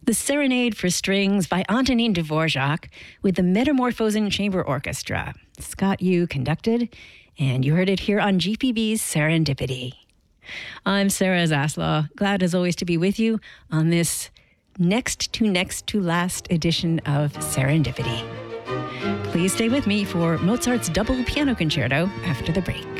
The Serenade for Strings by Antonin Dvorak with the Metamorphosing Chamber Orchestra. Scott Yu conducted, and you heard it here on GPB's Serendipity. I'm Sarah Zaslaw, glad as always to be with you on this next to last edition of Serendipity. Please stay with me for Mozart's Double Piano Concerto after the break.